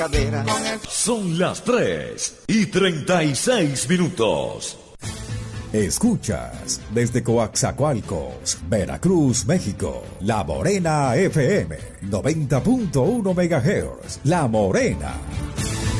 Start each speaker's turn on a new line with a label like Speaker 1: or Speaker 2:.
Speaker 1: Son las 3:36.
Speaker 2: Escuchas desde Coaxacualcos, Veracruz, México, La Morena FM, 90.1 MHz, La Morena.